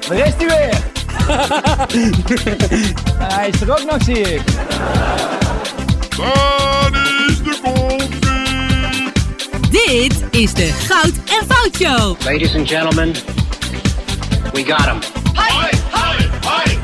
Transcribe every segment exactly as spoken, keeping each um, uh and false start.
Daar is hij weer. En hij is er ook nog, zie ik. Waar is de koffie? Dit is de Goud en Fout Show. Ladies and gentlemen, we got him. Hoi, hoi, hoi.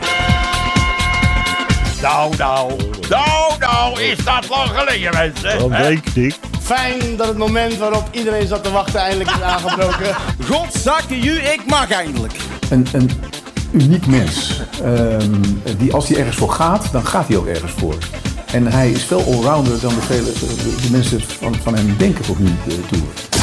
Nou, nou, nou, nou, is dat lang geleden, mensen? Dat denk ik. Fijn dat het moment waarop iedereen zat te wachten eindelijk is aangebroken. Godzakke ju, ik mag eindelijk. Een, een uniek mens. Um, die als hij ergens voor gaat, dan gaat hij ook ergens voor. En hij is veel allrounder dan de, vele, de, de mensen van, van hem denken tot nu toe.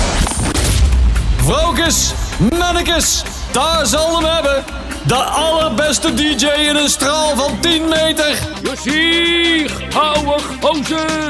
Vrouwkes, mannekes, daar zal hem hebben. De allerbeste D J in een straal van tien meter. Plezier, ouwe gozer.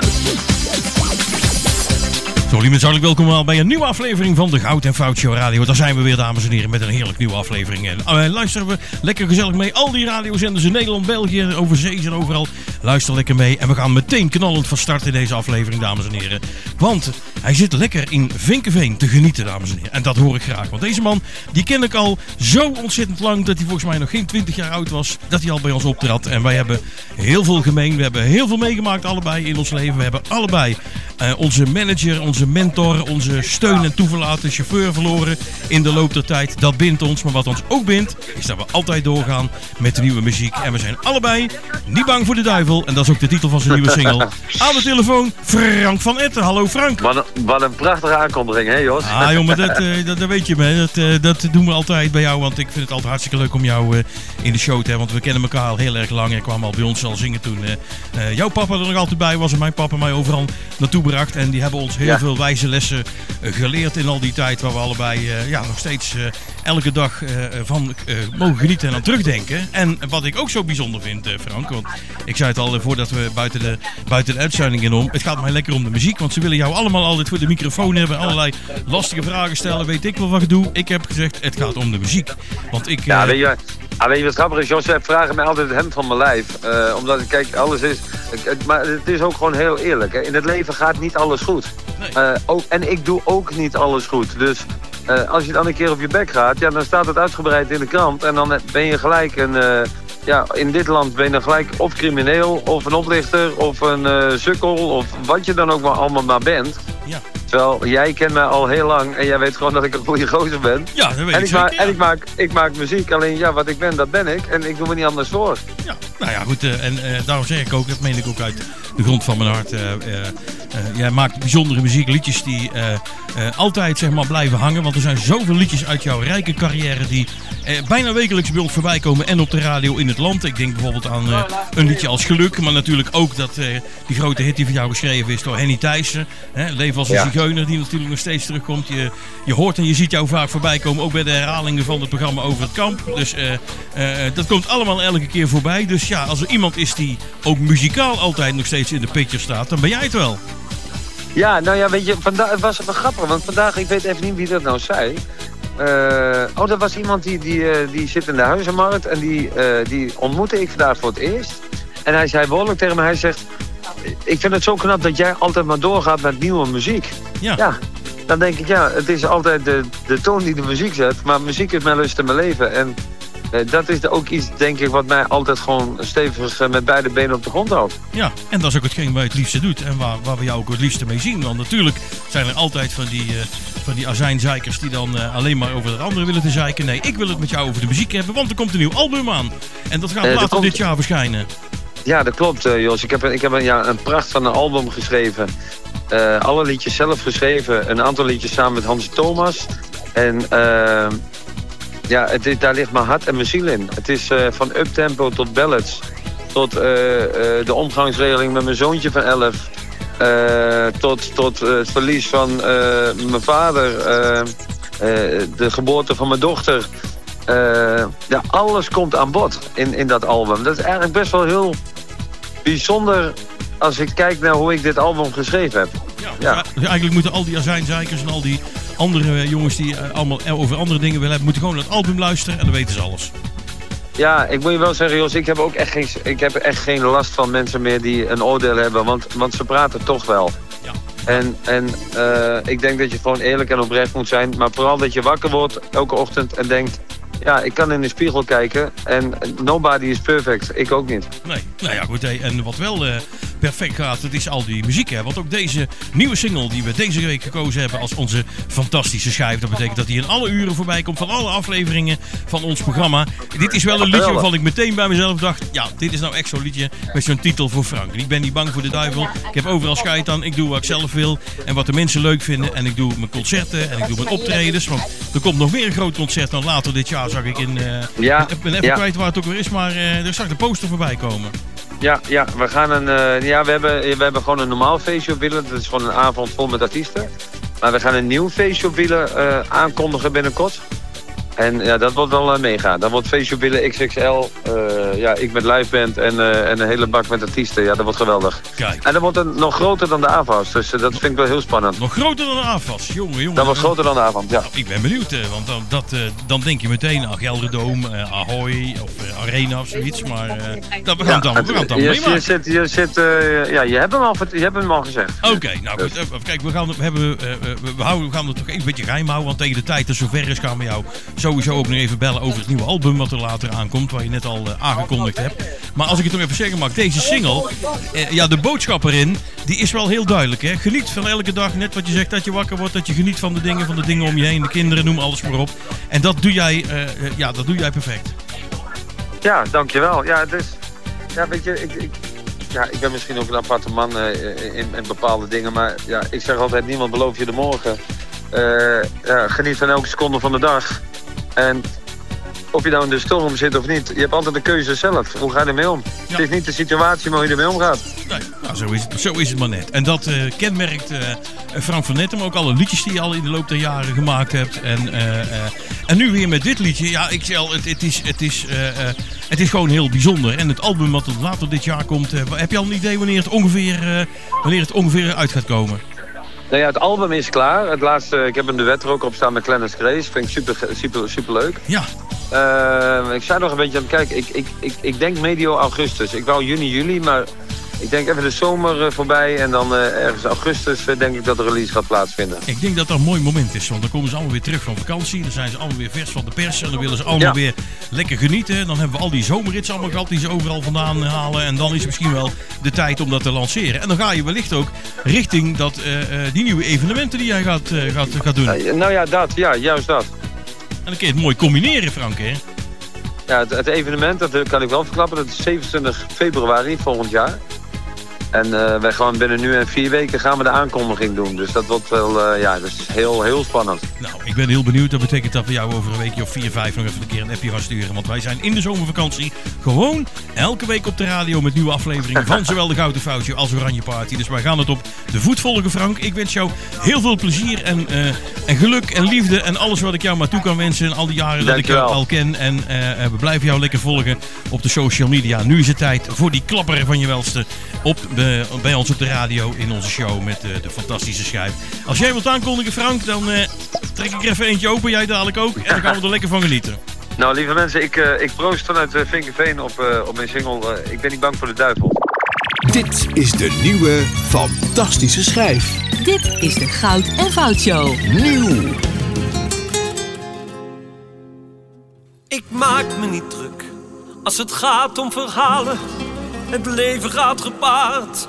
Zo, lieve mensen, hartelijk welkom bij een nieuwe aflevering van de Goud en Fout Show Radio. Daar zijn we weer, dames en heren, met een heerlijk nieuwe aflevering. En uh, luisteren we lekker gezellig mee. Al die radiozenders in Nederland, België, overzees en overal. Luister lekker mee. En we gaan meteen knallend van start in deze aflevering, dames en heren. Want hij zit lekker in Vinkeveen te genieten, dames en heren. En dat hoor ik graag. Want deze man, die ken ik al zo ontzettend lang dat hij volgens mij nog geen twintig jaar oud was. Dat hij al bij ons optrad. En wij hebben heel veel gemeen. We hebben heel veel meegemaakt, allebei in ons leven. We hebben allebei uh, onze manager, onze mentor, onze steun en toeverlaten chauffeur verloren in de loop der tijd. Dat bindt ons. Maar wat ons ook bindt, is dat we altijd doorgaan met de nieuwe muziek. En we zijn allebei niet bang voor de duivel. En dat is ook de titel van zijn nieuwe single. Aan de telefoon, Frank van Etten. Hallo Frank. Wat een, wat een prachtige aankondiging, hè Jos? Ah joh, maar dat, uh, dat, dat weet je me. Dat, uh, dat doen we altijd bij jou. Want ik vind het altijd hartstikke leuk om jou uh, in de show te hebben. Want we kennen elkaar al heel erg lang. Jij kwam al bij ons al zingen toen uh, uh, jouw papa er nog altijd bij was. En mijn papa mij overal naartoe bracht. En die hebben ons heel ja. veel wijze lessen uh, geleerd in al die tijd. Waar we allebei uh, ja, nog steeds uh, elke dag uh, van uh, mogen genieten en aan terugdenken. En wat ik ook zo bijzonder vind, uh, Frank. Want ik zei het al uh, voordat we buiten de, buiten de uitzending in om. Het gaat mij lekker om de muziek. Want ze willen jou allemaal altijd voor de microfoon hebben. Allerlei lastige vragen stellen. Weet ik wel wat ik doe. Ik heb gezegd, het gaat om de muziek. Want ik... Uh, ja, weet je, ah, weet je wat grappig is? Jos, jij vraagt mij altijd het hemd van mijn lijf. Uh, omdat, kijk, alles is... Het, maar het is ook gewoon heel eerlijk. Hè. In het leven gaat niet alles goed. Nee. Uh, ook, en ik doe ook niet alles goed. Dus uh, als je dan een keer op je bek gaat, ja, dan staat het uitgebreid in de krant. En dan ben je gelijk een... Uh, ja, in dit land ben je dan gelijk of crimineel, of een oplichter, of een uh, sukkel, of wat je dan ook maar allemaal maar bent. Ja. Terwijl, jij kent mij al heel lang en jij weet gewoon dat ik een goede gozer ben. Ja, dat weet en ik ik zeker, maak, ja. En ik maak, ik maak muziek, alleen ja, wat ik ben, dat ben ik. En ik doe me niet anders voor. Ja, nou ja, goed. Uh, en uh, daarom zeg ik ook, dat meen ik ook uit de grond van mijn hart. Uh, uh, uh, jij maakt bijzondere muziek, liedjes die uh, uh, altijd zeg maar blijven hangen. Want er zijn zoveel liedjes uit jouw rijke carrière die uh, bijna wekelijks bij ons voorbij komen. En op de radio in het land. Ik denk bijvoorbeeld aan uh, een liedje als Geluk. Maar natuurlijk ook dat uh, die grote hit die voor jou geschreven is door Henny Thijssen. Hè, Leven als een ja. zigeuner, die natuurlijk nog steeds terugkomt. Je, je hoort en je ziet jou vaak voorbij komen. Ook bij de herhalingen van het programma Over het Kamp. Dus uh, uh, dat komt allemaal elke keer voorbij. Dus ja, als er iemand is die ook muzikaal altijd nog steeds in de picture staat, dan ben jij het wel. Ja, nou ja, weet je, vandaag, het was wel grappig. Want vandaag, ik weet even niet wie dat nou zei. Uh, oh, dat was iemand die, die, uh, die zit in de huizenmarkt. En die, uh, die ontmoette ik vandaag voor het eerst. En hij zei behoorlijk tegen me, hij zegt... Ik vind het zo knap dat jij altijd maar doorgaat met nieuwe muziek. Ja. ja. Dan denk ik, ja, het is altijd de, de toon die de muziek zet. Maar muziek is mijn lust en mijn leven. En uh, dat is ook iets, denk ik, wat mij altijd gewoon stevig uh, met beide benen op de grond houdt. Ja, en dat is ook hetgeen waar je het liefste doet. En waar, waar we jou ook het liefste mee zien. Want natuurlijk zijn er altijd van die, uh, van die azijnzeikers die dan uh, alleen maar over het andere willen te zeiken. Nee, ik wil het met jou over de muziek hebben, want er komt een nieuw album aan. En dat gaat uh, later komt... dit jaar verschijnen. Ja, dat klopt, uh, Jos. Ik heb, ik heb een, ja, een pracht van een album geschreven. Uh, alle liedjes zelf geschreven. Een aantal liedjes samen met Hans Thomas. En uh, ja, het, daar ligt mijn hart en mijn ziel in. Het is uh, van uptempo tot ballads. Tot uh, uh, de omgangsregeling met mijn zoontje van elf. Uh, tot tot uh, het verlies van uh, mijn vader. Uh, uh, de geboorte van mijn dochter. Uh, ja, alles komt aan bod in, in dat album. Dat is eigenlijk best wel heel bijzonder als ik kijk naar hoe ik dit album geschreven heb. Ja, ja. Dus eigenlijk moeten al die azijnzeikers en al die andere jongens die uh, allemaal over andere dingen willen hebben, moeten gewoon naar het album luisteren en dan weten ze alles. Ja, ik moet je wel zeggen, Jos, ik heb ook echt geen, ik heb echt geen last van mensen meer die een oordeel hebben, want, want ze praten toch wel. Ja. En, en uh, ik denk dat je gewoon eerlijk en oprecht moet zijn, maar vooral dat je wakker wordt elke ochtend en denkt, ja, ik kan in de spiegel kijken en nobody is perfect. Ik ook niet. Nee, nou ja, goed. Hey. En wat wel uh, perfect gaat, dat is al die muziek. Hè? Want ook deze nieuwe single die we deze week gekozen hebben als onze fantastische schijf. Dat betekent dat die in alle uren voorbij komt van alle afleveringen van ons programma. Dit is wel een liedje waarvan ik meteen bij mezelf dacht, ja, dit is nou echt zo'n liedje met zo'n titel voor Frank. En ik ben niet bang voor de duivel. Ik heb overal scheid aan. Ik doe wat ik zelf wil en wat de mensen leuk vinden. En ik doe mijn concerten en ik doe mijn optredens. Want er komt nog meer een groot concert dan later dit jaar, zag ik in... Uh, ja, ik ben even ja. kwijt waar het ook weer is, maar uh, er zag de poster voorbij komen. Ja, ja, we gaan een, uh, ja, we hebben, we hebben gewoon een normaal feestje op Wielen. Dat is gewoon een avond vol met artiesten. Maar we gaan een nieuw feestje op Wielen uh, aankondigen binnenkort. En ja, dat wordt wel uh, mega. Dat wordt feestje op Wielen X X L. Uh, ja, ik met liveband en, uh, en een hele bak met artiesten. Ja, dat wordt geweldig. Kijk. En dat wordt een, nog groter dan de A F A S. Dus uh, dat vind ik wel heel spannend. Nog groter dan de A F A S, jongen, jongen. Dat wordt groter dan de avond, ja. Nou, ik ben benieuwd, uh, want dan, dat, uh, dan denk je meteen aan Gelderdoom, uh, Ahoy of uh, Arena of zoiets. Maar uh, dat, we gaan het dan, we gaan het dan je, meemaken. Je zit, je zit, uh, ja, je hebt hem al, je hebt hem al gezegd. Oké, okay, nou goed. Uh, kijk, we gaan, we, hebben, uh, we, we, houden, we gaan het toch even een beetje geheim houden. Want tegen de tijd dat het zover is, gaan we jou sowieso ook nog even bellen over het nieuwe album wat er later aankomt, waar je net al uh, aangekondigd hebt. Maar als ik het nog even zeggen mag, deze single, uh, ja, de boodschap erin, die is wel heel duidelijk. Hè? Geniet van elke dag, net wat je zegt, dat je wakker wordt, dat je geniet van de dingen, van de dingen om je heen, de kinderen, noem alles maar op. En dat doe jij, uh, uh, ja, dat doe jij perfect. Ja, dankjewel. Ja, dus, ja, weet je, ik, ik, ja, ik ben misschien ook een aparte man uh, in, in bepaalde dingen, maar ja, ik zeg altijd, niemand belooft je de morgen. Uh, ja, geniet van elke seconde van de dag. En of je nou in de storm zit of niet, je hebt altijd de keuze zelf. Hoe ga je ermee om? Ja. Het is niet de situatie, maar hoe je ermee omgaat. Nee, nou, zo, is het, zo is het maar net. En dat uh, kenmerkt uh, Frank van Nettem, ook alle liedjes die je al in de loop der jaren gemaakt hebt. En, uh, uh, en nu weer met dit liedje. Ja, ik zeg al, het, het, is, het, is, uh, uh, het is gewoon heel bijzonder. En het album wat later dit jaar komt, uh, heb je al een idee wanneer het ongeveer, uh, wanneer het ongeveer uit gaat komen? Nou ja, het album is klaar. Het laatste, ik heb een duet er ook op staan met Clarence Grace. Vind ik super, super, super leuk. Ja. Uh, ik zei nog een beetje aan het kijken. Ik, ik, ik, ik denk medio augustus. Ik wou juni, juli, maar ik denk even de zomer uh, voorbij. En dan uh, ergens augustus uh, denk ik dat de release gaat plaatsvinden. Ik denk dat dat een mooi moment is. Want dan komen ze allemaal weer terug van vakantie. Dan zijn ze allemaal weer vers van de pers. En dan willen ze allemaal ja. weer lekker genieten. Dan hebben we al die zomerrits allemaal gehad die ze overal vandaan halen. En dan is het misschien wel de tijd om dat te lanceren. En dan ga je wellicht ook richting dat, uh, uh, die nieuwe evenementen die jij gaat, uh, gaat, gaat doen. Uh, nou ja, dat. Ja, juist dat. En dan kun je het mooi combineren, Frank, hè? Ja, het, het evenement, dat kan ik wel verklappen, dat is zevenentwintig februari volgend jaar. En uh, wij gaan binnen nu en vier weken gaan we de aankondiging doen. Dus dat wordt wel, uh, ja, dat is heel, heel spannend. Nou, ik ben heel benieuwd. Dat betekent dat we jou over een weekje of vier, vijf nog even een keer een appje gaan sturen. Want wij zijn in de zomervakantie gewoon elke week op de radio met nieuwe afleveringen van zowel de Gouden Foutje als Oranje Party. Dus wij gaan het op de voet volgen, Frank. Ik wens jou heel veel plezier en, uh, en geluk en liefde en alles wat ik jou maar toe kan wensen. En al die jaren dat ik jou al ken. En uh, we blijven jou lekker volgen op de social media. Nu is het tijd voor die klapper van je welste op de, bij ons op de radio in onze show met uh, de fantastische schijf. Als jij wilt aankondigen, Frank, dan uh, trek ik er even eentje open. Jij dadelijk ook. En dan gaan we er lekker van genieten. Nou, lieve mensen, ik, uh, ik proost vanuit uh, Vinkenveen op, uh, op mijn single uh, Ik ben niet bang voor de duivel. Dit is de nieuwe fantastische schijf. Dit is de Goud en Fout Show. Nieuw. Ik maak me niet druk als het gaat om verhalen. Het leven gaat gepaard